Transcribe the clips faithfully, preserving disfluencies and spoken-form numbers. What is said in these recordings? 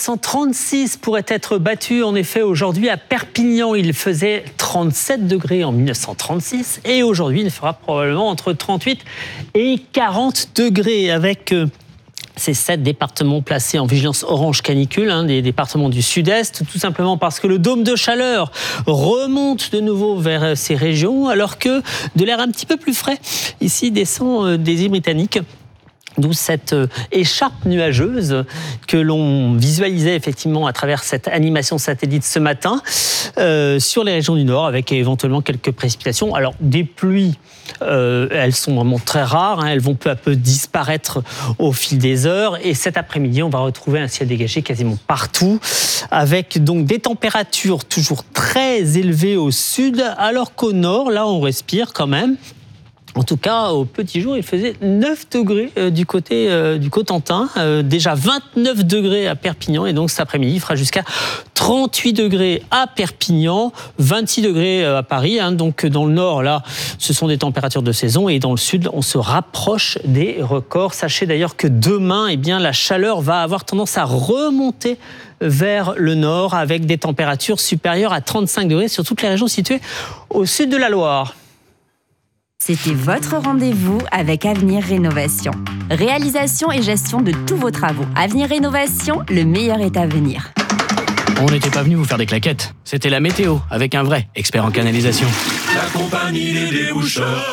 cent trente-six pourrait être battu. En effet, aujourd'hui à Perpignan, il faisait trente-sept degrés en mille neuf cent trente-six et aujourd'hui, il fera probablement entre trente-huit et quarante degrés avec euh, ces sept départements placés en vigilance orange canicule, hein, des départements du sud-est, tout simplement parce que le dôme de chaleur remonte de nouveau vers ces régions, alors que de l'air un petit peu plus frais ici descend euh, des îles britanniques. D'où cette écharpe nuageuse que l'on visualisait effectivement à travers cette animation satellite ce matin euh, sur les régions du nord, avec éventuellement quelques précipitations. Alors des pluies, euh, elles sont vraiment très rares, hein, elles vont peu à peu disparaître au fil des heures. Et cet après-midi, on va retrouver un ciel dégagé quasiment partout, avec donc des températures toujours très élevées au sud, alors qu'au nord, là, on respire quand même. En tout cas, au petit jour, il faisait neuf degrés euh, du côté euh, du Cotentin, euh, déjà vingt-neuf degrés à Perpignan, et donc cet après-midi, il fera jusqu'à trente-huit degrés à Perpignan, vingt-six degrés à Paris. Hein, donc dans le nord, là, ce sont des températures de saison, et dans le sud, on se rapproche des records. Sachez d'ailleurs que demain, eh bien, la chaleur va avoir tendance à remonter vers le nord, avec des températures supérieures à trente-cinq degrés sur toutes les régions situées au sud de la Loire. C'était votre rendez-vous avec Avenir Rénovation. Réalisation et gestion de tous vos travaux. Avenir Rénovation, le meilleur est à venir. On n'était pas venu vous faire des claquettes. C'était la météo, avec un vrai expert en canalisation. La compagnie des déboucheurs.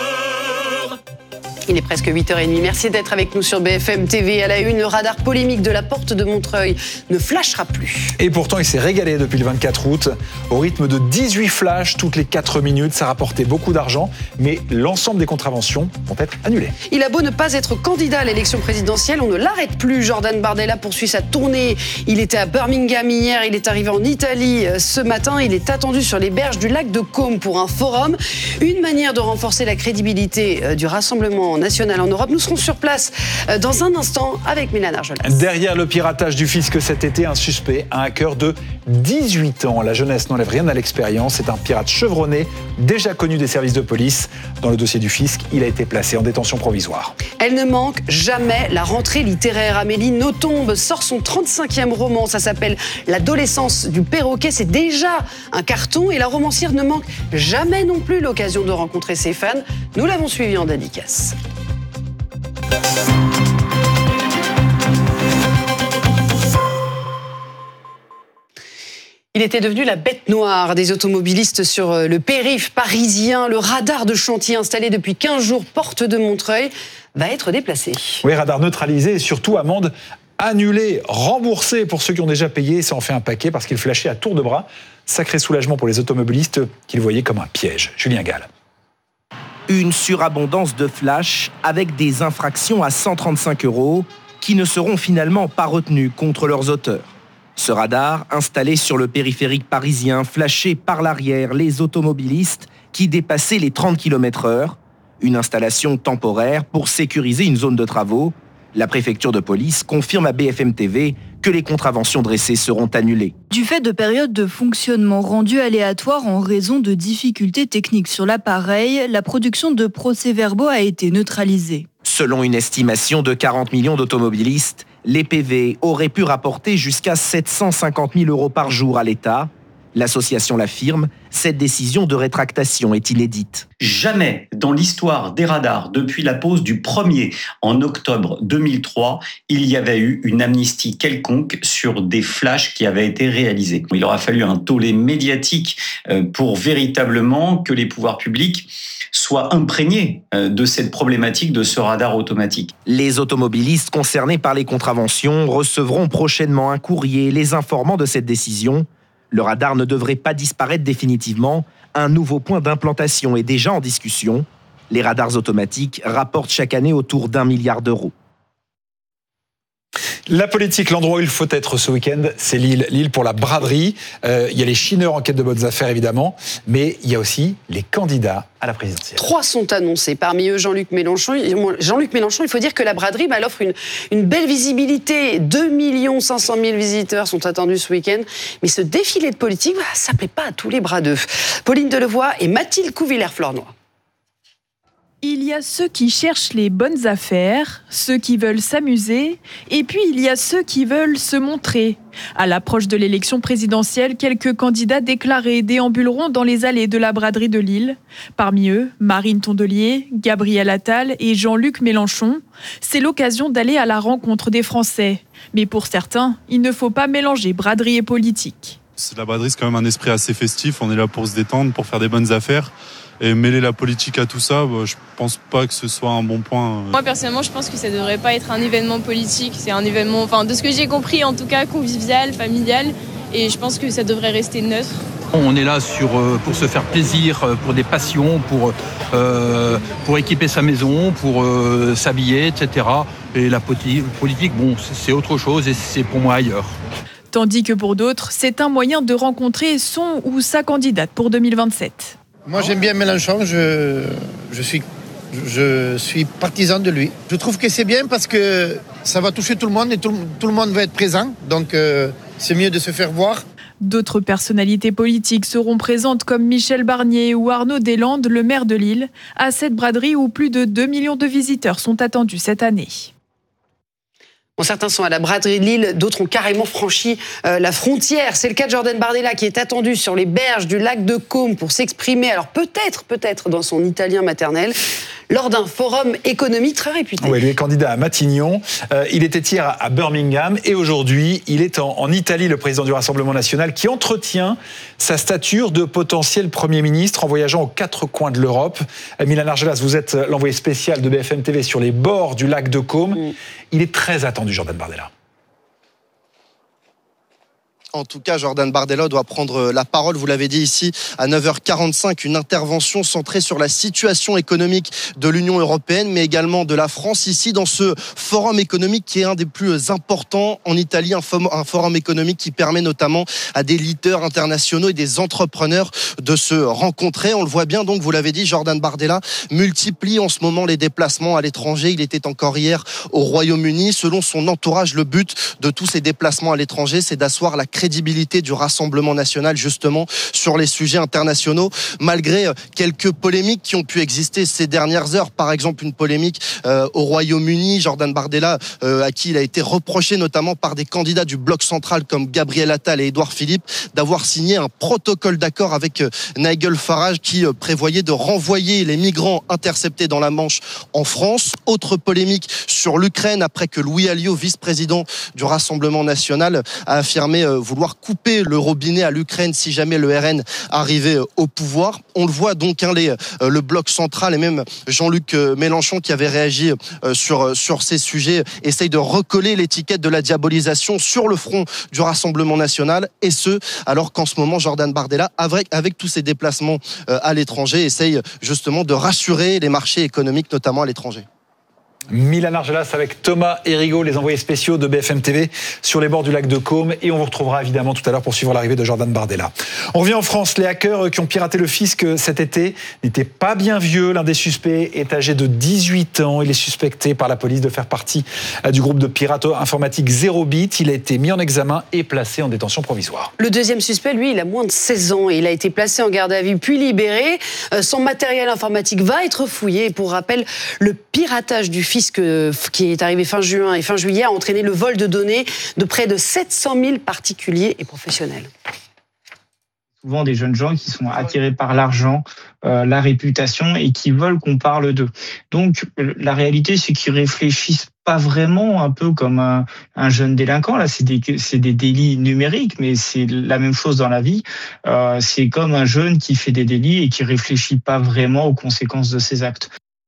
Il est presque huit heures trente. Merci d'être avec nous sur B F M T V. À la une, le radar polémique de la porte de Montreuil ne flashera plus. Et pourtant, il s'est régalé depuis le vingt-quatre août. Au rythme de dix-huit flashs toutes les quatre minutes, ça rapportait beaucoup d'argent, mais l'ensemble des contraventions vont être annulées. Il a beau ne pas être candidat à l'élection présidentielle, on ne l'arrête plus. Jordan Bardella poursuit sa tournée. Il était à Birmingham hier, il est arrivé en Italie ce matin. Il est attendu sur les berges du lac de Côme pour un forum. Une manière de renforcer la crédibilité du Rassemblement national en Europe. Nous serons sur place dans un instant avec Mylène Argelès. Derrière le piratage du fisc cet été, un suspect, un hacker de dix-huit ans. La jeunesse n'enlève rien à l'expérience. C'est un pirate chevronné, déjà connu des services de police. Dans le dossier du fisc, il a été placé en détention provisoire. Elle ne manque jamais. La rentrée littéraire. Amélie Nothomb sort son trente-cinquième roman. Ça s'appelle L'adolescence du perroquet. C'est déjà un carton et la romancière ne manque jamais non plus l'occasion de rencontrer ses fans. Nous l'avons suivi en dédicace. Il était devenu la bête noire des automobilistes sur le périph' parisien. Le radar de chantier installé depuis quinze jours porte de Montreuil va être déplacé. Oui, radar neutralisé et surtout amende annulée, remboursée pour ceux qui ont déjà payé. Ça en fait un paquet parce qu'il flashait à tour de bras. Sacré soulagement pour les automobilistes qui le voyaient comme un piège. Julien Gall. Une surabondance de flash avec des infractions à cent trente-cinq euros qui ne seront finalement pas retenues contre leurs auteurs. Ce radar, installé sur le périphérique parisien, flashait par l'arrière les automobilistes qui dépassaient les trente kilomètres heure. Une installation temporaire pour sécuriser une zone de travaux. La préfecture de police confirme à B F M T V que les contraventions dressées seront annulées. Du fait de périodes de fonctionnement rendues aléatoires en raison de difficultés techniques sur l'appareil, la production de procès-verbaux a été neutralisée. Selon une estimation de quarante millions d'automobilistes, les P V auraient pu rapporter jusqu'à sept cent cinquante mille euros par jour à l'État. L'association l'affirme, cette décision de rétractation est inédite. Jamais dans l'histoire des radars, depuis la pose du premier en octobre deux mille trois, il y avait eu une amnistie quelconque sur des flashs qui avaient été réalisés. Il aura fallu un tollé médiatique pour véritablement que les pouvoirs publics soient imprégnés de cette problématique de ce radar automatique. Les automobilistes concernés par les contraventions recevront prochainement un courrier les informant de cette décision. Le radar ne devrait pas disparaître définitivement. Un nouveau point d'implantation est déjà en discussion. Les radars automatiques rapportent chaque année autour d'un milliard d'euros. La politique, l'endroit où il faut être ce week-end, c'est Lille. Lille pour la braderie. Euh, il y a les chineurs en quête de bonnes affaires, évidemment, mais il y a aussi les candidats à la présidentielle. Trois sont annoncés. Parmi eux, Jean-Luc Mélenchon. Jean-Luc Mélenchon, il faut dire que la braderie, bah, elle offre une, une belle visibilité. deux millions cinq cent mille visiteurs sont attendus ce week-end. Mais ce défilé de politique, bah, ça ne plaît pas à tous les bras d'œufs. Pauline Delevoye et Mathilde Couvillère-Flornoy. Il y a ceux qui cherchent les bonnes affaires, ceux qui veulent s'amuser, et puis il y a ceux qui veulent se montrer. À l'approche de l'élection présidentielle, quelques candidats déclarés déambuleront dans les allées de la braderie de Lille. Parmi eux, Marine Tondelier, Gabriel Attal et Jean-Luc Mélenchon. C'est l'occasion d'aller à la rencontre des Français. Mais pour certains, il ne faut pas mélanger braderie et politique. La braderie, c'est quand même un esprit assez festif. On est là pour se détendre, pour faire des bonnes affaires. Et mêler la politique à tout ça, bah, je pense pas que ce soit un bon point. Moi personnellement, je pense que ça devrait pas être un événement politique. C'est un événement, enfin de ce que j'ai compris en tout cas, convivial, familial. Et je pense que ça devrait rester neutre. On est là sur, pour se faire plaisir, pour des passions, pour, euh, pour équiper sa maison, pour euh, s'habiller, et cetera. Et la politique, bon, c'est autre chose et c'est pour moi ailleurs. Tandis que pour d'autres, c'est un moyen de rencontrer son ou sa candidate pour deux mille vingt-sept. Moi, j'aime bien Mélenchon, je, je, suis, je suis partisan de lui. Je trouve que c'est bien parce que ça va toucher tout le monde et tout, tout le monde va être présent. Donc, euh, c'est mieux de se faire voir. D'autres personnalités politiques seront présentes comme Michel Barnier ou Arnaud Deslandes, le maire de Lille, à cette braderie où plus de deux millions de visiteurs sont attendus cette année. Bon, certains sont à la braderie de Lille, d'autres ont carrément franchi euh, la frontière. C'est le cas de Jordan Bardella qui est attendu sur les berges du lac de Côme pour s'exprimer, alors peut-être, peut-être dans son italien maternel, lors d'un forum économique très réputé. Oui, lui est candidat à Matignon. Euh, il était hier à Birmingham et aujourd'hui, il est en, en Italie, le président du Rassemblement national, qui entretient sa stature de potentiel Premier ministre en voyageant aux quatre coins de l'Europe. Milan Argelas, vous êtes l'envoyé spécial de B F M T V sur les bords du lac de Côme. Mm. Il est très attendu, Jordan Bardella. En tout cas, Jordan Bardella doit prendre la parole, vous l'avez dit ici, à neuf heures quarante-cinq, une intervention centrée sur la situation économique de l'Union européenne, mais également de la France, ici dans ce forum économique qui est un des plus importants en Italie, un forum économique qui permet notamment à des leaders internationaux et des entrepreneurs de se rencontrer. On le voit bien, donc, vous l'avez dit, Jordan Bardella multiplie en ce moment les déplacements à l'étranger. Il était encore hier au Royaume-Uni. Selon son entourage, le but de tous ces déplacements à l'étranger, c'est d'asseoir la crédibilité du Rassemblement national justement sur les sujets internationaux, malgré quelques polémiques qui ont pu exister ces dernières heures. Par exemple, une polémique euh, au Royaume-Uni, Jordan Bardella, euh, à qui il a été reproché notamment par des candidats du bloc central comme Gabriel Attal et Édouard Philippe d'avoir signé un protocole d'accord avec euh, Nigel Farage qui euh, prévoyait de renvoyer les migrants interceptés dans la Manche en France. Autre polémique sur l'Ukraine après que Louis Alliot, vice-président du Rassemblement national, a affirmé euh, vouloir couper le robinet à l'Ukraine si jamais le R N arrivait au pouvoir. On le voit donc, hein, les, euh, le bloc central et même Jean-Luc Mélenchon qui avait réagi euh, sur, sur ces sujets essaye de recoller l'étiquette de la diabolisation sur le front du Rassemblement national, et ce alors qu'en ce moment Jordan Bardella, avec, avec tous ses déplacements euh, à l'étranger, essaye justement de rassurer les marchés économiques, notamment à l'étranger. Milan Argelas avec Thomas Hérigaud, les envoyés spéciaux de B F M T V sur les bords du lac de Côme, et on vous retrouvera évidemment tout à l'heure pour suivre l'arrivée de Jordan Bardella. On revient en France. Les hackers qui ont piraté le fisc cet été n'étaient pas bien vieux. L'un des suspects est âgé de dix-huit ans. Il est suspecté par la police de faire partie du groupe de pirates informatiques zéro bit. Il a été mis en examen et placé en détention provisoire. Le deuxième suspect, lui, il a moins de seize ans et il a été placé en garde à vue puis libéré. Son matériel informatique va être fouillé. Pour rappel, le piratage du fisc qui est arrivé fin juin et fin juillet a entraîné le vol de données de près de sept cent mille particuliers et professionnels. Souvent des jeunes gens qui sont attirés par l'argent, euh, la réputation et qui veulent qu'on parle d'eux. Donc la réalité, c'est qu'ils réfléchissent pas vraiment, un peu comme un, un jeune délinquant. Là, c'est des, c'est des délits numériques, mais c'est la même chose dans la vie. Euh, c'est comme un jeune qui fait des délits et qui réfléchit pas vraiment aux conséquences de ses actes.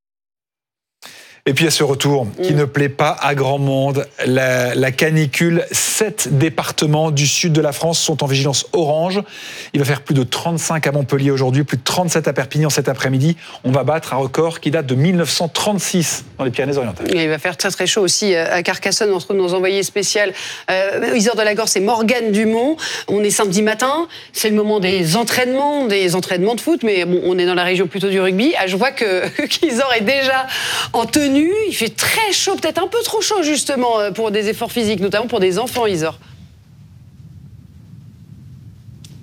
Et puis il y a ce retour qui mmh. ne plaît pas à grand monde, la, la canicule. Sept départements du sud de la France sont en vigilance orange. Il va faire plus de trente-cinq à Montpellier aujourd'hui, plus de trente-sept à Perpignan cet après-midi. On va battre un record qui date de mille neuf cent trente-six dans les Pyrénées-Orientales. Il va faire très très chaud aussi à Carcassonne. On retrouve nos envoyés spéciaux. Euh, Isor de la Gorce et Morgane Dumont. On est samedi matin, c'est le moment des entraînements, des entraînements de foot, mais bon, on est dans la région plutôt du rugby. Ah, je vois que qu'Isor est déjà en tenue. Il fait très chaud, peut-être un peu trop chaud justement pour des efforts physiques, notamment pour des enfants, Isor.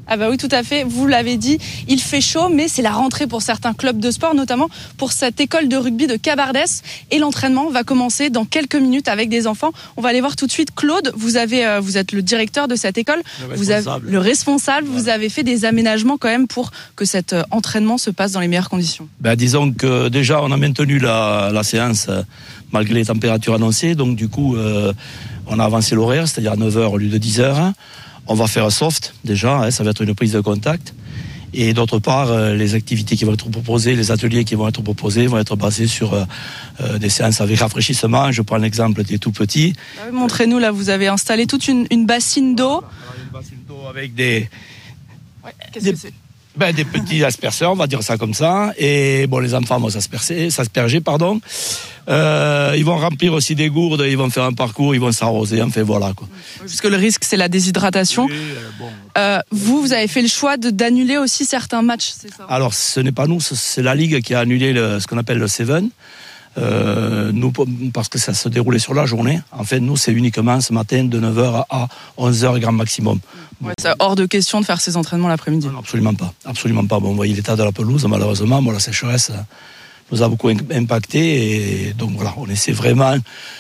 Ah bah oui, tout à fait. Vous l'avez dit, il fait chaud, mais c'est la rentrée pour certains clubs de sport, notamment pour cette école de rugby de Cabardès. Et l'entraînement va commencer dans quelques minutes avec des enfants. On va aller voir tout de suite. Claude, vous avez, euh, vous êtes le directeur de cette école. Le vous avez responsable. le responsable. Voilà. Vous avez fait des aménagements quand même pour que cet euh, entraînement se passe dans les meilleures conditions. Ben, disons que déjà on a maintenu la, la séance euh, malgré les températures annoncées. Donc du coup, euh, on a avancé l'horaire, c'est-à-dire à neuf heures au lieu de dix heures. On va faire soft déjà, hein, ça va être une prise de contact. Et d'autre part, euh, les activités qui vont être proposées, les ateliers qui vont être proposés vont être basés sur euh, euh, des séances avec rafraîchissement. Je prends l'exemple des tout petits. Ah oui, montrez-nous, là, vous avez installé toute une, une bassine d'eau. Une bassine d'eau avec des... Ouais, qu'est-ce des... que c'est ? Ben, des petits asperceurs, on va dire ça comme ça. Et bon, les enfants vont s'asperger, s'asperger, pardon. Euh, ils vont remplir aussi des gourdes, ils vont faire un parcours, ils vont s'arroser, enfin voilà quoi. Puisque le risque c'est la déshydratation. Oui, euh, bon. euh, vous, vous avez fait le choix de, d'annuler aussi certains matchs, c'est ça ? Alors ce n'est pas nous, c'est la Ligue qui a annulé le, ce qu'on appelle le Seven. Euh, nous, parce que ça se déroulait sur la journée. En fait, nous, c'est uniquement ce matin de neuf heures à onze heures grand maximum. Ouais, c'est hors de question de faire ces entraînements l'après-midi. Non, absolument pas, absolument pas. Bon, vous voyez l'état de la pelouse, malheureusement, bon, la sécheresse nous a beaucoup impacté et donc voilà, on essaie vraiment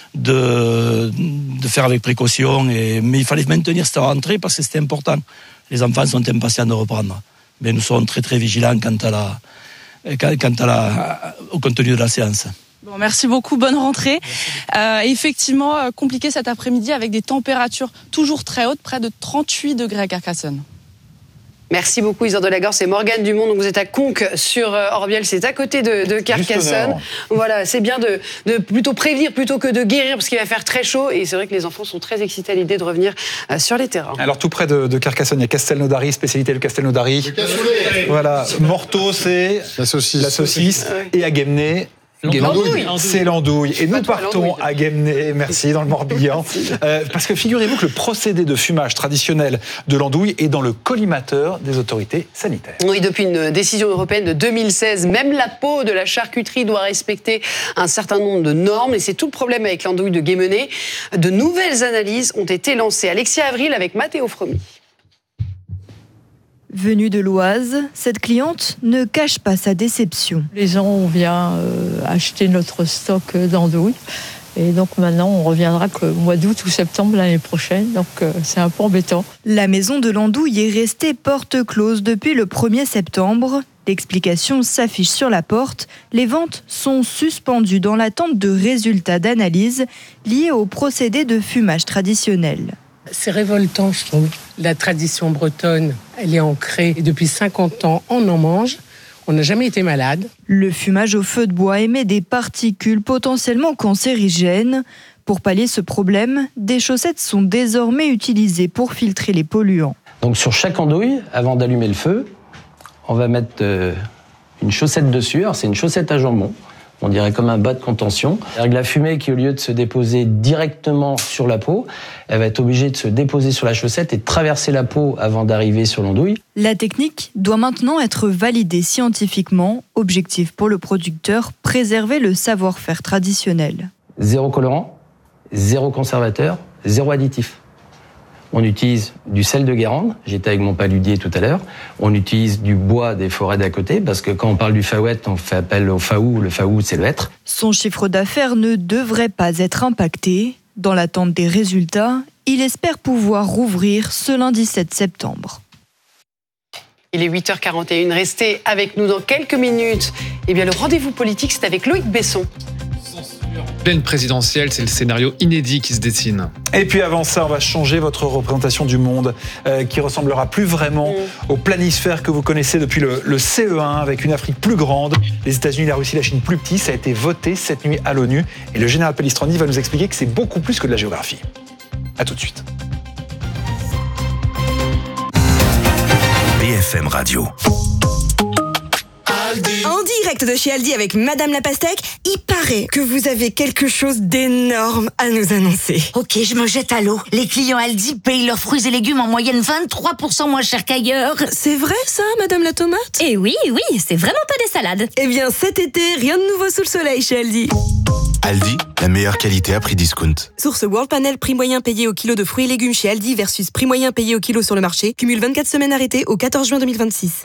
de, de faire avec précaution. Et, mais il fallait maintenir cette rentrée parce que c'était important. Les enfants sont impatients de reprendre, mais nous serons très très vigilants quant à la, quant à la, au contenu de la séance. Bon, merci beaucoup, bonne rentrée. Euh, effectivement, euh, compliqué cet après-midi avec des températures toujours très hautes, près de trente-huit degrés à Carcassonne. Merci beaucoup Isor Delagorce, c'est Morgane Dumont. Donc vous êtes à Conques sur Orbiel, c'est à côté de, de Carcassonne. Voilà, c'est bien de, de plutôt prévenir plutôt que de guérir parce qu'il va faire très chaud et c'est vrai que les enfants sont très excités à l'idée de revenir sur les terrains. Alors tout près de, de Carcassonne, il y a Castelnaudary, spécialité de Castelnaudary. Voilà, Morteau c'est la saucisse, la saucisse et à Guémené. L'andouille. C'est l'andouille. Et nous partons à Guémené, merci, dans le Morbihan. Euh, parce que figurez-vous que le procédé de fumage traditionnel de l'andouille est dans le collimateur des autorités sanitaires. Oui, depuis une décision européenne de deux mille seize, même la peau de la charcuterie doit respecter un certain nombre de normes. Et c'est tout le problème avec l'andouille de Guémené. De nouvelles analyses ont été lancées. Alexia Avril avec Mathéo Fromy. Venue de l'Oise, cette cliente ne cache pas sa déception. Les gens, on vient euh, acheter notre stock d'andouilles. Et donc maintenant, on reviendra qu'au mois d'août ou septembre l'année prochaine. Donc euh, c'est un peu embêtant. La maison de l'andouille est restée porte close depuis le premier septembre. L'explication s'affiche sur la porte. Les ventes sont suspendues dans l'attente de résultats d'analyse liés au procédé de fumage traditionnel. C'est révoltant, je trouve. La tradition bretonne, elle est ancrée. Et depuis cinquante ans, on en mange. On n'a jamais été malade. Le fumage au feu de bois émet des particules potentiellement cancérigènes. Pour pallier ce problème, des chaussettes sont désormais utilisées pour filtrer les polluants. Donc sur chaque andouille, avant d'allumer le feu, on va mettre euh, une chaussette dessus. Alors c'est une chaussette à jambon. On dirait comme un bas de contention. C'est-à-dire que la fumée qui, au lieu de se déposer directement sur la peau, elle va être obligée de se déposer sur la chaussette et de traverser la peau avant d'arriver sur l'andouille. La technique doit maintenant être validée scientifiquement. Objectif pour le producteur, préserver le savoir-faire traditionnel. Zéro colorant, zéro conservateur, zéro additif. On utilise du sel de Guérande, j'étais avec mon paludier tout à l'heure. On utilise du bois des forêts d'à côté, parce que quand on parle du faouette, on fait appel au faou. Le faou, c'est le hêtre. Son chiffre d'affaires ne devrait pas être impacté. Dans l'attente des résultats, il espère pouvoir rouvrir ce lundi sept septembre. Il est huit heures quarante et une, restez avec nous dans quelques minutes. Eh bien, le rendez-vous politique, c'est avec Loïc Besson. Pleine présidentielle, c'est le scénario inédit qui se dessine. Et puis avant ça, on va changer votre représentation du monde euh, qui ressemblera plus vraiment mmh. au planisphère que vous connaissez depuis le, le C E un, avec une Afrique plus grande, les États-Unis, la Russie, la Chine plus petits. Ça a été voté cette nuit à l'ONU et le général Pellistrandi va nous expliquer que c'est beaucoup plus que de la géographie. A tout de suite. B F M Radio. En direct de chez Aldi avec Madame la Pastèque. Il paraît que vous avez quelque chose d'énorme à nous annoncer. Ok, je me jette à l'eau. Les clients Aldi payent leurs fruits et légumes en moyenne vingt-trois pour cent moins cher qu'ailleurs. C'est vrai ça, Madame la Tomate? Eh oui, oui, c'est vraiment pas des salades. Eh bien, cet été, rien de nouveau sous le soleil chez Aldi. Aldi, la meilleure qualité à prix discount. Source World Panel, prix moyen payé au kilo de fruits et légumes chez Aldi versus prix moyen payé au kilo sur le marché. Cumule vingt-quatre semaines arrêtées au quatorze juin deux mille vingt-six.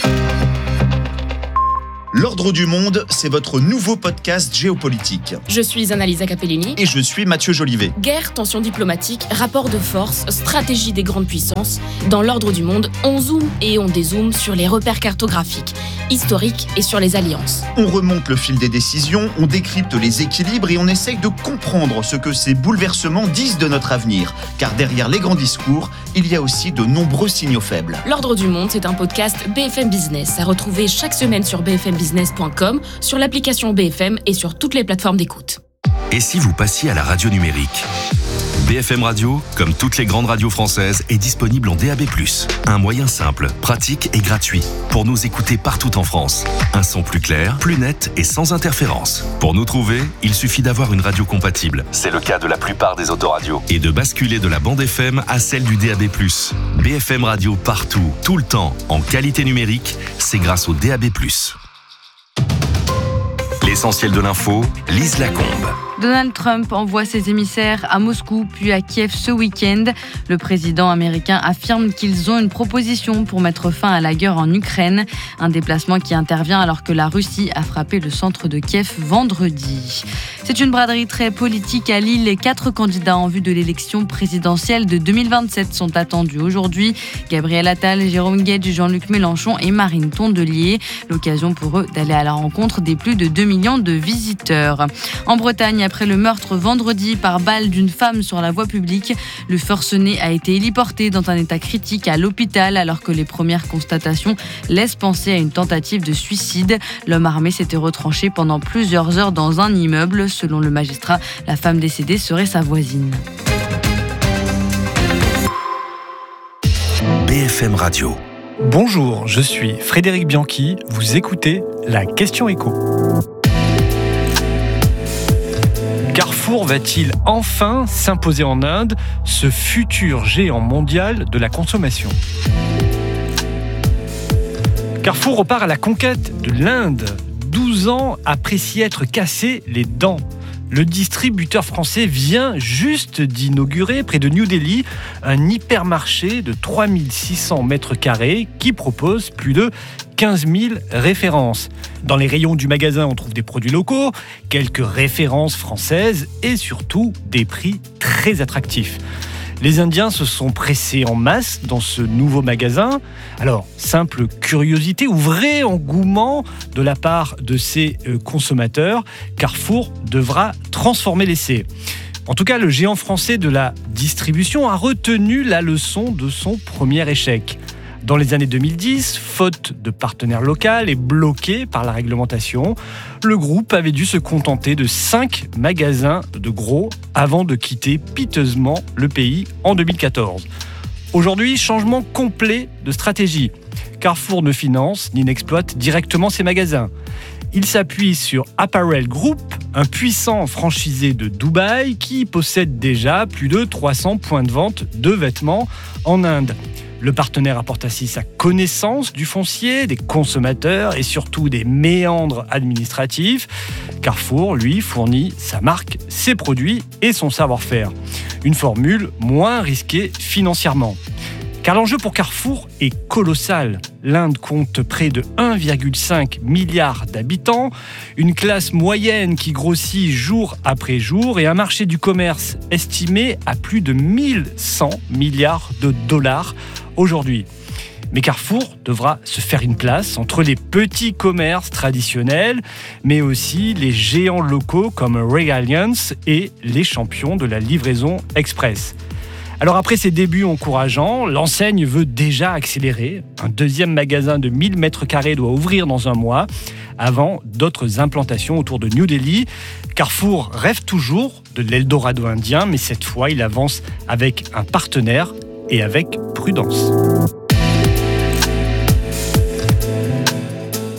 L'Ordre du Monde, c'est votre nouveau podcast géopolitique. Je suis Annalisa Capellini. Et je suis Mathieu Jolivet. Guerre, tensions diplomatiques, rapports de force, stratégie des grandes puissances. Dans l'Ordre du Monde, on zoome et on dézoome sur les repères cartographiques, historiques et sur les alliances. On remonte le fil des décisions, on décrypte les équilibres et on essaye de comprendre ce que ces bouleversements disent de notre avenir. Car derrière les grands discours, il y a aussi de nombreux signaux faibles. L'Ordre du Monde, c'est un podcast B F M Business à retrouver chaque semaine sur b f m business point com, sur l'application B F M et sur toutes les plateformes d'écoute. Et si vous passiez à la radio numérique ? B F M Radio, comme toutes les grandes radios françaises, est disponible en D A B plus. Un moyen simple, pratique et gratuit pour nous écouter partout en France. Un son plus clair, plus net et sans interférence. Pour nous trouver, il suffit d'avoir une radio compatible. C'est le cas de la plupart des autoradios. Et de basculer de la bande F M à celle du D A B plus. B F M Radio partout, tout le temps, en qualité numérique, c'est grâce au D A B plus. L'essentiel de l'info, Lise Lacombe. Donald Trump envoie ses émissaires à Moscou puis à Kiev ce week-end. Le président américain affirme qu'ils ont une proposition pour mettre fin à la guerre en Ukraine. Un déplacement qui intervient alors que la Russie a frappé le centre de Kiev vendredi. C'est une braderie très politique à Lille. Les quatre candidats en vue de l'élection présidentielle de deux mille vingt-sept sont attendus aujourd'hui. Gabriel Attal, Jérôme Guedj, Jean-Luc Mélenchon et Marine Tondelier. L'occasion pour eux d'aller à la rencontre des plus de deux millions de visiteurs. En Bretagne, après le meurtre vendredi par balle d'une femme sur la voie publique, le forcené a été héliporté dans un état critique à l'hôpital alors que les premières constatations laissent penser à une tentative de suicide. L'homme armé s'était retranché pendant plusieurs heures dans un immeuble. Selon le magistrat, la femme décédée serait sa voisine. B F M Radio. Bonjour, je suis Frédéric Bianchi. Vous écoutez la Question Écho. Carrefour va-t-il enfin s'imposer en Inde, ce futur géant mondial de la consommation ? Carrefour repart à la conquête de l'Inde, douze ans après s'y être cassé les dents. Le distributeur français vient juste d'inaugurer, près de New Delhi, un hypermarché de trois mille six cents mètres carrés qui propose plus de quinze mille références. Dans les rayons du magasin, on trouve des produits locaux, quelques références françaises et surtout des prix très attractifs. Les Indiens se sont pressés en masse dans ce nouveau magasin. Alors, simple curiosité ou vrai engouement de la part de ces consommateurs, Carrefour devra transformer l'essai. En tout cas, le géant français de la distribution a retenu la leçon de son premier échec. Dans les années deux mille dix, faute de partenaire local et bloqué par la réglementation, le groupe avait dû se contenter de cinq magasins de gros avant de quitter piteusement le pays en deux mille quatorze. Aujourd'hui, changement complet de stratégie. Carrefour ne finance ni n'exploite directement ses magasins. Il s'appuie sur Apparel Group, un puissant franchisé de Dubaï qui possède déjà plus de trois cents points de vente de vêtements en Inde. Le partenaire apporte ainsi sa connaissance du foncier, des consommateurs et surtout des méandres administratifs. Carrefour, lui, fournit sa marque, ses produits et son savoir-faire. Une formule moins risquée financièrement. Car l'enjeu pour Carrefour est colossal. L'Inde compte près de un virgule cinq milliard d'habitants, une classe moyenne qui grossit jour après jour et un marché du commerce estimé à plus de mille cent milliards de dollars aujourd'hui. Mais Carrefour devra se faire une place entre les petits commerces traditionnels, mais aussi les géants locaux comme Regalians et les champions de la livraison express. Alors après ses débuts encourageants, l'enseigne veut déjà accélérer. Un deuxième magasin de mille mètres carrés doit ouvrir dans un mois, avant d'autres implantations autour de New Delhi. Carrefour rêve toujours de l'Eldorado indien, mais cette fois il avance avec un partenaire et avec prudence.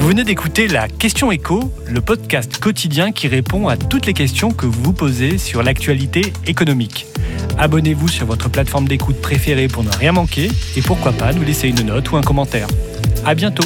Vous venez d'écouter la Question Éco, le podcast quotidien qui répond à toutes les questions que vous vous posez sur l'actualité économique. Abonnez-vous sur votre plateforme d'écoute préférée pour ne rien manquer et pourquoi pas nous laisser une note ou un commentaire. À bientôt.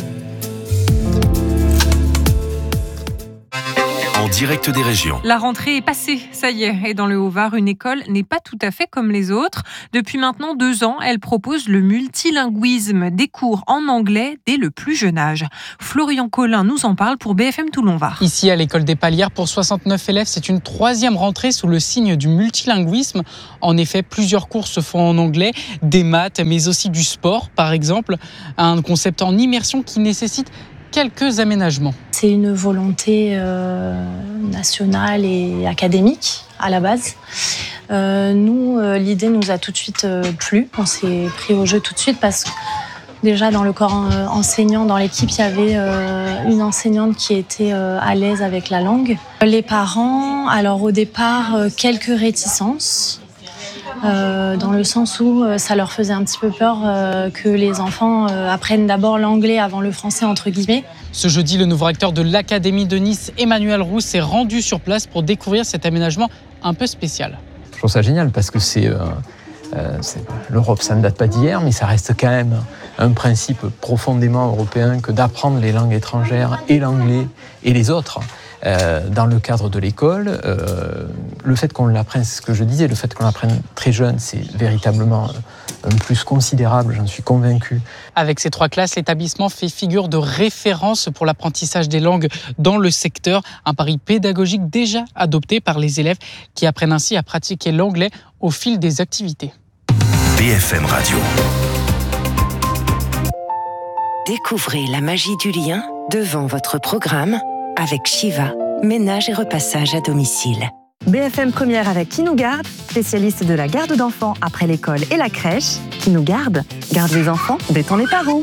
En direct des régions. La rentrée est passée, ça y est. Et dans le Haut-Var, une école n'est pas tout à fait comme les autres. Depuis maintenant deux ans, elle propose le multilinguisme, des cours en anglais dès le plus jeune âge. Florian Collin nous en parle pour B F M Toulon-Var. Ici, à l'école des Palières, pour soixante-neuf élèves, c'est une troisième rentrée sous le signe du multilinguisme. En effet, plusieurs cours se font en anglais, des maths, mais aussi du sport, par exemple. Un concept en immersion qui nécessite quelques aménagements. C'est une volonté euh, nationale et académique à la base. Euh, nous, euh, l'idée nous a tout de suite euh, plu. On s'est pris au jeu tout de suite parce que déjà dans le corps euh, enseignant, dans l'équipe, il y avait euh, une enseignante qui était euh, à l'aise avec la langue. Les parents, alors au départ, euh, quelques réticences. Euh, dans le sens où euh, ça leur faisait un petit peu peur euh, que les enfants euh, apprennent d'abord l'anglais avant le français, entre guillemets. Ce jeudi, le nouveau recteur de l'Académie de Nice, Emmanuel Roux, s'est rendu sur place pour découvrir cet aménagement un peu spécial. Je trouve ça génial parce que c'est, euh, euh, c'est, l'Europe, ça ne date pas d'hier, mais ça reste quand même un principe profondément européen que d'apprendre les langues étrangères et l'anglais et les autres. Euh, dans le cadre de l'école, euh, le fait qu'on l'apprenne, c'est ce que je disais, le fait qu'on l'apprenne très jeune, c'est véritablement un plus considérable, j'en suis convaincu. Avec ces trois classes, l'établissement fait figure de référence pour l'apprentissage des langues dans le secteur, un pari pédagogique déjà adopté par les élèves qui apprennent ainsi à pratiquer l'anglais au fil des activités. B F M Radio. Découvrez la magie du lien devant votre programme avec Shiva, ménage et repassage à domicile. B F M Première avec Qui nous garde, spécialiste de la garde d'enfants après l'école et la crèche. Qui nous garde, garde les enfants, détend les parents.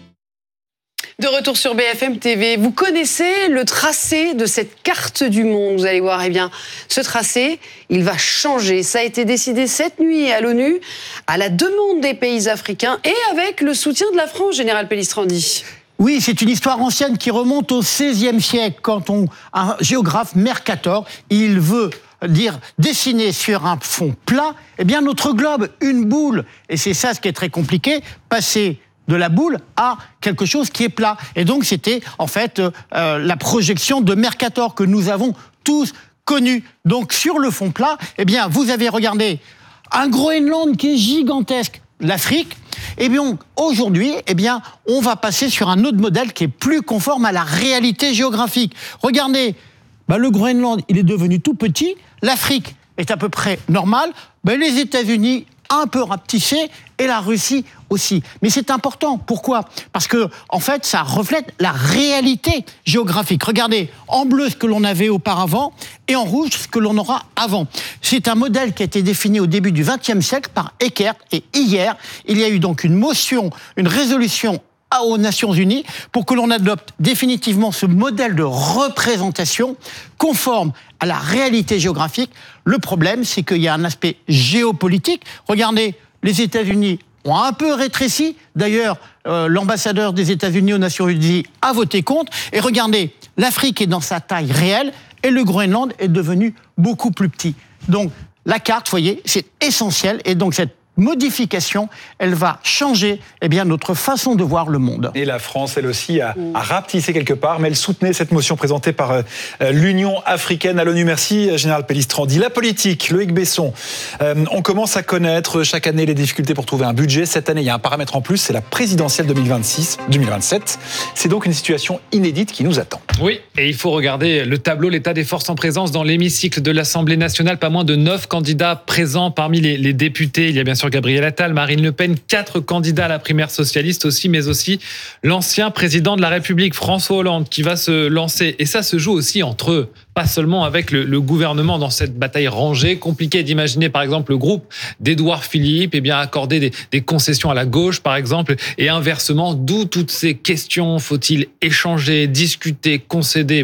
De retour sur B F M T V, vous connaissez le tracé de cette carte du monde. Vous allez voir, eh bien, ce tracé, il va changer. Ça a été décidé cette nuit à l'ONU, à la demande des pays africains et avec le soutien de la France, Général Pellistrandi. Oui, c'est une histoire ancienne qui remonte au seizième siècle, quand on, un géographe, Mercator, il veut dire dessiner sur un fond plat, eh bien notre globe, une boule, et c'est ça ce qui est très compliqué, passer de la boule à quelque chose qui est plat. Et donc c'était en fait euh, la projection de Mercator que nous avons tous connue. Donc sur le fond plat, eh bien vous avez regardé un Groenland qui est gigantesque, l'Afrique. Eh bien, aujourd'hui, eh bien, on va passer sur un autre modèle qui est plus conforme à la réalité géographique. Regardez, bah, le Groenland, il est devenu tout petit, l'Afrique est à peu près normale, bah, les États-Unis un peu rapetissés et la Russie aussi. Mais c'est important. Pourquoi ? Parce que, en fait, ça reflète la réalité géographique. Regardez, en bleu ce que l'on avait auparavant et en rouge ce que l'on aura avant. C'est un modèle qui a été défini au début du vingtième siècle par Eckert et hier, il y a eu donc une motion, une résolution aux Nations Unies pour que l'on adopte définitivement ce modèle de représentation conforme à la réalité géographique. Le problème, c'est qu'il y a un aspect géopolitique. Regardez, les États-Unis ont un peu rétréci. D'ailleurs, euh, l'ambassadeur des États-Unis aux Nations Unies a voté contre. Et regardez, l'Afrique est dans sa taille réelle et le Groenland est devenu beaucoup plus petit. Donc, la carte, vous voyez, c'est essentiel. Et donc, cette modification, elle va changer eh bien, notre façon de voir le monde. Et la France, elle aussi, a, a rapetissé quelque part, mais elle soutenait cette motion présentée par euh, l'Union africaine à l'ONU. Merci, Général Pellistrandi. La politique, Loïc Besson. Euh, on commence à connaître chaque année les difficultés pour trouver un budget. Cette année, il y a un paramètre en plus, c'est la présidentielle deux mille vingt-six, deux mille vingt-sept. C'est donc une situation inédite qui nous attend. Oui, et il faut regarder le tableau, l'état des forces en présence dans l'hémicycle de l'Assemblée nationale. Pas moins de neuf candidats présents parmi les, les députés. Il y a bien sûr Gabriel Attal, Marine Le Pen, quatre candidats à la primaire socialiste aussi, mais aussi l'ancien président de la République, François Hollande, qui va se lancer. Et ça se joue aussi entre eux, pas seulement avec le, le gouvernement dans cette bataille rangée. Compliqué d'imaginer, par exemple, le groupe d'Édouard Philippe, eh bien, accorder des, des concessions à la gauche, par exemple, et inversement, d'où toutes ces questions. Faut-il échanger, discuter, concéder, bloquer ?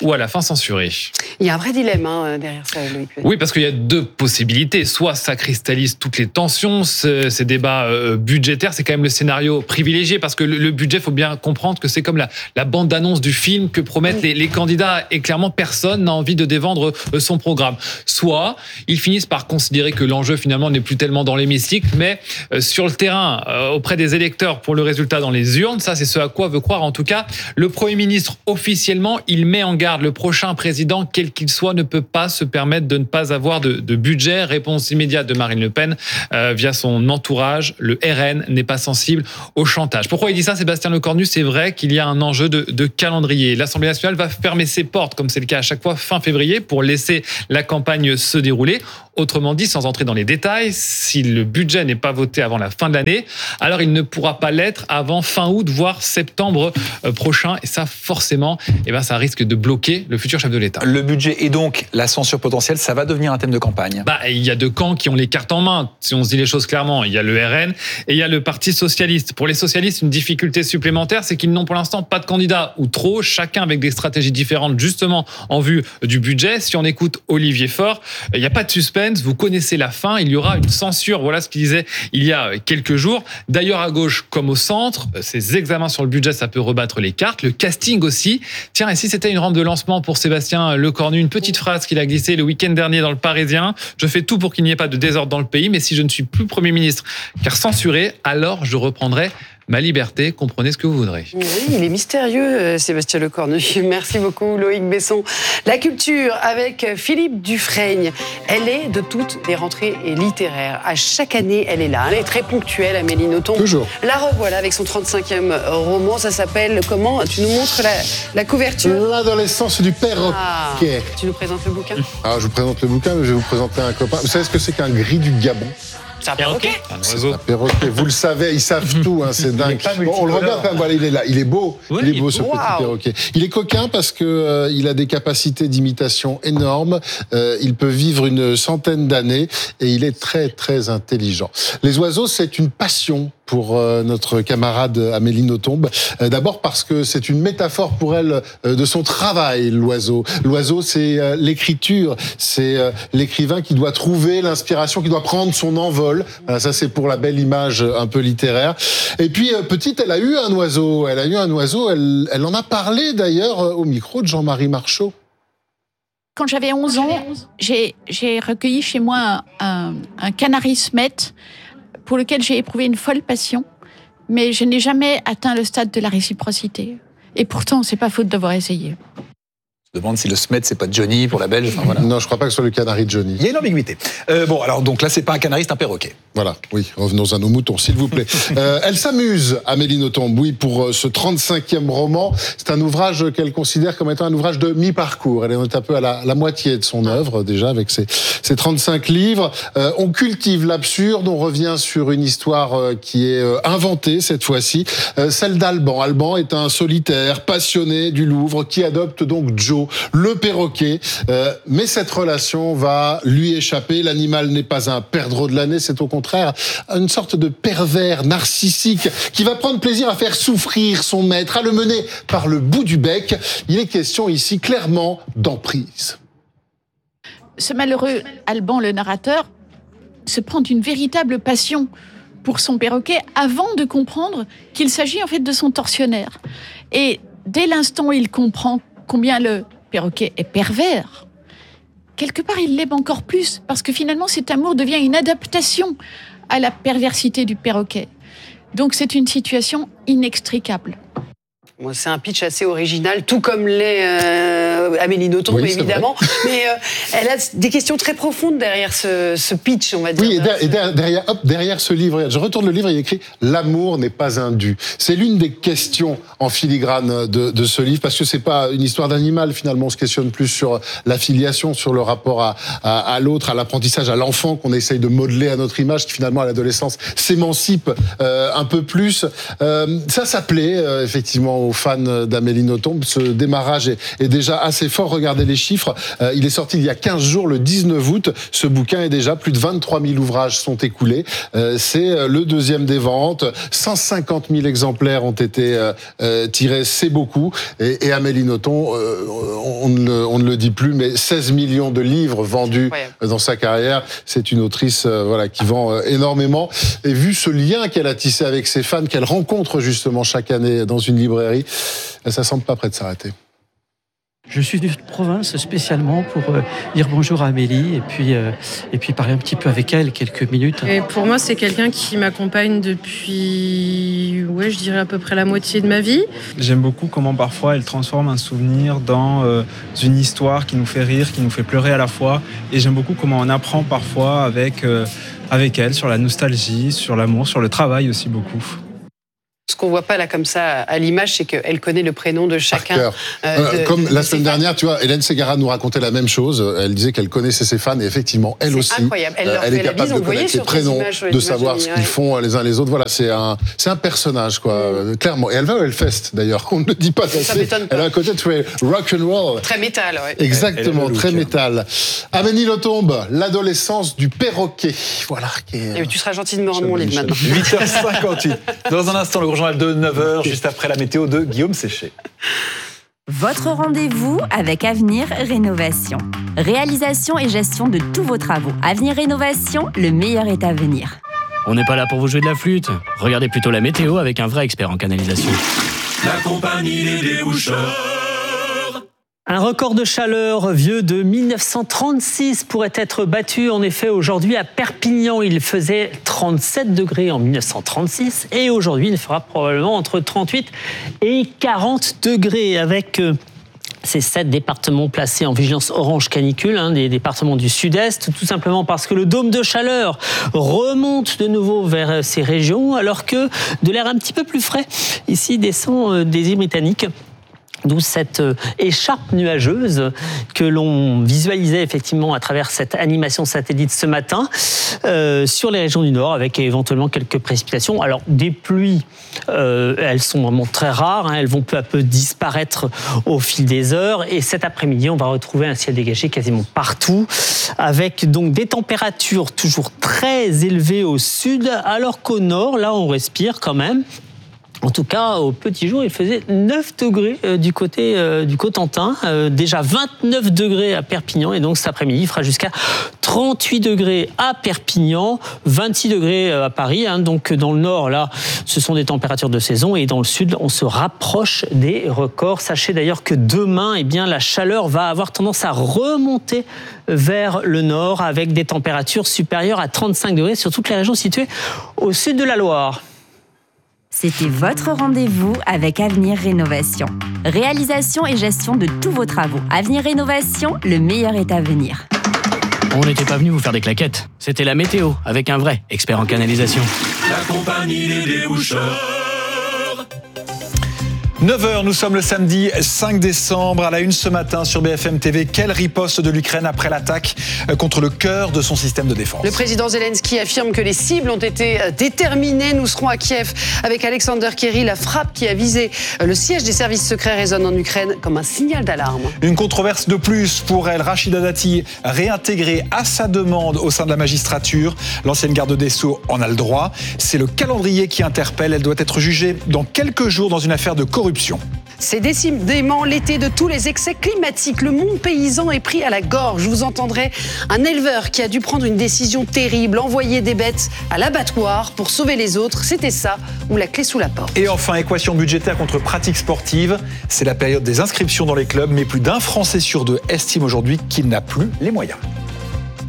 ou à la fin censuré. Il y a un vrai dilemme hein, derrière ça, Loïc. Oui, parce qu'il y a deux possibilités. Soit ça cristallise toutes les tensions, ce, ces débats euh, budgétaires, c'est quand même le scénario privilégié, parce que le, le budget, il faut bien comprendre que c'est comme la, la bande-annonce du film que promettent les, les candidats, et clairement, personne n'a envie de dévendre euh, son programme. Soit ils finissent par considérer que l'enjeu, finalement, n'est plus tellement dans l'hémicycle, mais euh, sur le terrain, euh, auprès des électeurs, pour le résultat dans les urnes. Ça, c'est ce à quoi veut croire, en tout cas, le Premier ministre. Officiellement, il met en garde le prochain président, quel qu'il soit, ne peut pas se permettre de ne pas avoir de, de budget. Réponse immédiate de Marine Le Pen euh, via son entourage. Le R N n'est pas sensible au chantage. Pourquoi il dit ça, Sébastien Lecornu? C'est vrai qu'il y a un enjeu de, de calendrier. L'Assemblée nationale va fermer ses portes, comme c'est le cas à chaque fois, fin février, pour laisser la campagne se dérouler. Autrement dit, sans entrer dans les détails, si le budget n'est pas voté avant la fin de l'année, alors il ne pourra pas l'être avant fin août, voire septembre prochain. Et ça, forcément, eh ben, ça risque de bloquer le futur chef de l'État. Le budget et donc la censure potentielle, ça va devenir un thème de campagne. Bah, il y a deux camps qui ont les cartes en main. Si on se dit les choses clairement, il y a le R N et il y a le Parti socialiste. Pour les socialistes, une difficulté supplémentaire, c'est qu'ils n'ont pour l'instant pas de candidat, ou trop, chacun avec des stratégies différentes, justement en vue du budget. Si on écoute Olivier Faure, il n'y a pas de suspense. Vous connaissez la fin, il y aura une censure. Voilà ce qu'il disait il y a quelques jours. D'ailleurs, à gauche comme au centre, ces examens sur le budget, ça peut rebattre les cartes. Le casting aussi. Tiens, et si c'était une rampe de lancement pour Sébastien Lecornu, une petite phrase qu'il a glissée le week-end dernier dans Le Parisien. Je fais tout pour qu'il n'y ait pas de désordre dans le pays, mais si je ne suis plus Premier ministre car censuré, alors je reprendrai ma liberté, comprenez ce que vous voudrez. Oui, il est mystérieux, Sébastien Lecornu. Merci beaucoup, Loïc Besson. La culture avec Philippe Dufresne. Elle est de toutes les rentrées littéraires. À chaque année, elle est là. Elle est très ponctuelle, Amélie Nothomb. Toujours. La revoilà avec son trente-cinquième roman. Ça s'appelle comment? Tu nous montres la, la couverture? L'adolescence du perroquet. Ah, tu nous présentes le bouquin? Ah, je vous présente le bouquin, mais je vais vous présenter un copain. Vous savez ce que c'est qu'un gris du Gabon? C'est un perroquet. C'est un perroquet. Vous le savez, ils savent tout, hein, c'est dingue. Bon, on le regarde quand même, voilà, il est là. Il est beau, oui, il est beau ce wow. petit perroquet. Il est coquin parce que euh, il a des capacités d'imitation énormes. Euh, il peut vivre une centaine d'années et il est très très intelligent. Les oiseaux, c'est une passion pour euh, notre camarade Amélie Nothomb. Euh, d'abord parce que c'est une métaphore pour elle euh, de son travail, l'oiseau. L'oiseau, c'est euh, l'écriture, c'est euh, l'écrivain qui doit trouver l'inspiration, qui doit prendre son envol. Voilà, ça c'est pour la belle image un peu littéraire. Et puis euh, petite, elle a eu un oiseau. Elle a eu un oiseau. Elle, elle en a parlé d'ailleurs au micro de Jean-Marie Marchot. Quand j'avais onze ans, j'ai, j'ai recueilli chez moi un, un canari smet pour lequel j'ai éprouvé une folle passion, mais je n'ai jamais atteint le stade de la réciprocité. Et pourtant, c'est pas faute d'avoir essayé. Je demande si le Smet, c'est pas Johnny pour la Belge. Enfin, voilà. Non, je crois pas que ce soit le canari de Johnny. Il y a une ambiguïté. Euh, bon, alors donc là, c'est pas un canari, c'est un perroquet. Voilà, oui, revenons à nos moutons, s'il vous plaît. euh, elle s'amuse, Amélie Nothomb, oui, pour ce trente-cinquième roman. C'est un ouvrage qu'elle considère comme étant un ouvrage de mi-parcours. Elle est un peu à la, la moitié de son œuvre, déjà, avec ses, ses trente-cinq livres. Euh, on cultive l'absurde, on revient sur une histoire euh, qui est euh, inventée, cette fois-ci. Euh, celle d'Alban. Alban est un solitaire, passionné du Louvre, qui adopte donc Joe, le perroquet. Euh, mais cette relation va lui échapper. L'animal n'est pas un perdreau de l'année, c'est au contraire une sorte de pervers narcissique qui va prendre plaisir à faire souffrir son maître, à le mener par le bout du bec. Il est question ici clairement d'emprise. Ce malheureux Alban, le narrateur, se prend une véritable passion pour son perroquet avant de comprendre qu'il s'agit en fait de son tortionnaire. Et dès l'instant où il comprend combien le perroquet est pervers, quelque part, il l'aime encore plus, parce que finalement, cet amour devient une adaptation à la perversité du perroquet. Donc, c'est une situation inextricable. C'est un pitch assez original, tout comme l'est euh, Amélie Nothomb, oui, évidemment. Mais euh, elle a des questions très profondes derrière ce, ce pitch, on va dire. Oui, et, der- et der- derrière, hop, derrière ce livre, je retourne le livre, il y a écrit « L'amour n'est pas un dû ». C'est l'une des questions en filigrane de, de ce livre, parce que c'est pas une histoire d'animal, finalement. On se questionne plus sur la filiation, sur le rapport à, à, à l'autre, à l'apprentissage, à l'enfant qu'on essaye de modeler à notre image, qui finalement, à l'adolescence, s'émancipe euh, un peu plus. Euh, ça, ça plaît, euh, effectivement, aux fans d'Amélie Nothomb. Ce démarrage est, est déjà assez assez fort. Regardez les chiffres. Euh, il est sorti il y a quinze jours, le dix-neuf août. Ce bouquin est déjà plus de vingt-trois mille ouvrages sont écoulés. Euh, c'est le deuxième des ventes. cent cinquante mille exemplaires ont été euh, euh, tirés. C'est beaucoup. Et, et Amélie Nothomb, euh, on, ne le, on ne le dit plus, mais seize millions de livres vendus ouais. dans sa carrière. C'est une autrice euh, voilà, qui vend euh, énormément. Et vu ce lien qu'elle a tissé avec ses fans, qu'elle rencontre justement chaque année dans une librairie, ça semble pas près de s'arrêter. Je suis de province spécialement pour euh, dire bonjour à Amélie et puis, euh, et puis parler un petit peu avec elle quelques minutes. Et pour moi, c'est quelqu'un qui m'accompagne depuis, ouais, je dirais à peu près la moitié de ma vie. J'aime beaucoup comment parfois elle transforme un souvenir dans euh, une histoire qui nous fait rire, qui nous fait pleurer à la fois. Et j'aime beaucoup comment on apprend parfois avec, euh, avec elle sur la nostalgie, sur l'amour, sur le travail aussi beaucoup. Ce qu'on voit pas là comme ça à l'image, c'est qu'elle connaît le prénom de chacun. Euh, euh, de, comme de, la de semaine dernière, tu vois, Hélène Ségara nous racontait la même chose. Elle disait qu'elle connaissait ses fans et effectivement, elle c'est aussi, incroyable. Elle, leur elle fait est capable la bise, de connaître les prénoms, images, les de savoir images ce qu'ils font les uns les autres. Voilà, c'est un, c'est un personnage, quoi, mm. clairement. Et elle va au Hellfest, d'ailleurs. On ne le dit pas assez. Ça m'étonne pas. Elle a un côté très rock and roll. Très métal, ouais. Exactement, très métal. Amélie Nothomb, l'adolescence du perroquet. Voilà. Qui est, et tu seras gentil de me rendre mon livre maintenant. huit heures cinquante-huit. Dans un instant, le grand journal de neuf heures, juste après la météo de Guillaume Séché. Votre rendez-vous avec Avenir Rénovation. Réalisation et gestion de tous vos travaux. Avenir Rénovation, le meilleur est à venir. On n'est pas là pour vous jouer de la flûte. Regardez plutôt la météo avec un vrai expert en canalisation. La compagnie des déboucheurs. Un record de chaleur vieux de mille neuf cent trente-six pourrait être battu. En effet, aujourd'hui à Perpignan, il faisait trente-sept degrés en mille neuf cent trente-six et aujourd'hui, il fera probablement entre trente-huit et quarante degrés avec euh, ces sept départements placés en vigilance orange canicule, hein, des départements du sud-est, tout simplement parce que le dôme de chaleur remonte de nouveau vers ces régions alors que de l'air un petit peu plus frais ici descend euh, des îles britanniques. D'où cette écharpe nuageuse que l'on visualisait effectivement à travers cette animation satellite ce matin euh, sur les régions du Nord, avec éventuellement quelques précipitations. Alors des pluies, euh, elles sont vraiment très rares, hein, elles vont peu à peu disparaître au fil des heures. Et cet après-midi, on va retrouver un ciel dégagé quasiment partout, avec donc des températures toujours très élevées au sud, alors qu'au nord, là, on respire quand même. En tout cas, au petit jour, il faisait neuf degrés euh, du côté euh, du Cotentin, euh, déjà vingt-neuf degrés à Perpignan, et donc cet après-midi, il fera jusqu'à trente-huit degrés à Perpignan, vingt-six degrés à Paris. Hein, donc dans le nord, là, ce sont des températures de saison, et dans le sud, on se rapproche des records. Sachez d'ailleurs que demain, eh bien, la chaleur va avoir tendance à remonter vers le nord, avec des températures supérieures à trente-cinq degrés sur toutes les régions situées au sud de la Loire. C'était votre rendez-vous avec Avenir Rénovation. Réalisation et gestion de tous vos travaux. Avenir Rénovation, le meilleur est à venir. On n'était pas venu vous faire des claquettes. C'était la météo, avec un vrai expert en canalisation. La compagnie des déboucheurs. neuf heures, nous sommes le samedi cinq décembre. À la une ce matin sur B F M T V, quelle riposte de l'Ukraine après l'attaque contre le cœur de son système de défense. Le président Zelensky affirme que les cibles ont été déterminées. Nous serons à Kiev avec Alexander Kerry. La frappe qui a visé le siège des services secrets résonne en Ukraine comme un signal d'alarme. Une controverse de plus pour elle. Rachida Dati, réintégrée à sa demande au sein de la magistrature. L'ancienne garde des Sceaux en a le droit. C'est le calendrier qui interpelle. Elle doit être jugée dans quelques jours dans une affaire de corruption. C'est décidément l'été de tous les excès climatiques. Le monde paysan est pris à la gorge. Vous entendrez un éleveur qui a dû prendre une décision terrible, envoyer des bêtes à l'abattoir pour sauver les autres. C'était ça, ou la clé sous la porte. Et enfin, équation budgétaire contre pratique sportive. C'est la période des inscriptions dans les clubs, mais plus d'un Français sur deux estime aujourd'hui qu'il n'a plus les moyens.